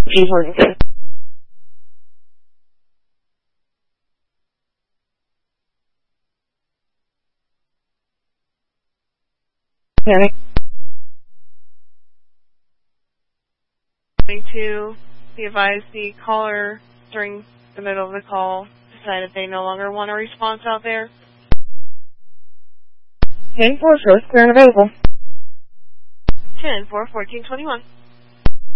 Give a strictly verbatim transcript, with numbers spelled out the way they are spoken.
Chief Worthington. Panic. To be advised, the caller during the middle of the call decided they no longer want a response out there. ten four, shows clear and available. ten four, fourteen twenty-one.